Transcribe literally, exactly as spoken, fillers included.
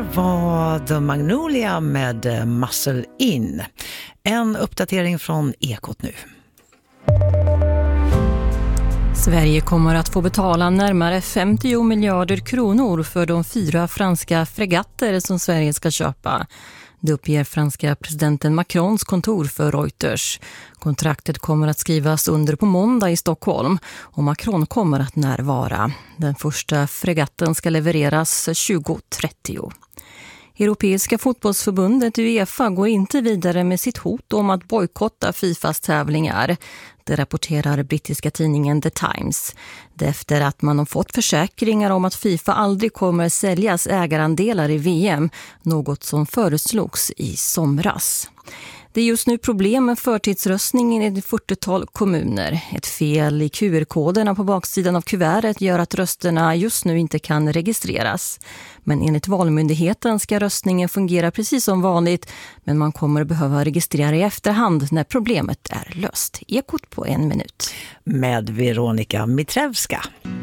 där var The Magnolia med Muscle In. En uppdatering från Ekot nu. Sverige kommer att få betala närmare femtio miljarder kronor för de fyra franska fregatter som Sverige ska köpa. Det uppger franska presidenten Macrons kontor för Reuters. Kontraktet kommer att skrivas under på måndag i Stockholm och Macron kommer att närvara. Den första fregatten ska levereras tjugo trettio. Europeiska fotbollsförbundet UEFA går inte vidare med sitt hot om att bojkotta Fifas tävlingar. Det rapporterar brittiska tidningen The Times. Det efter att man har fått försäkringar om att Fifa aldrig kommer säljas ägarandelar i V M, något som föreslogs i somras. Det är just nu problem med förtidsröstningen i ett fyrtiotal kommuner. Ett fel i Q R-koderna på baksidan av kuvertet gör att rösterna just nu inte kan registreras. Men enligt Valmyndigheten ska röstningen fungera precis som vanligt, men man kommer behöva registrera i efterhand när problemet är löst. Ekot på en minut. Med Veronica Mitrevska.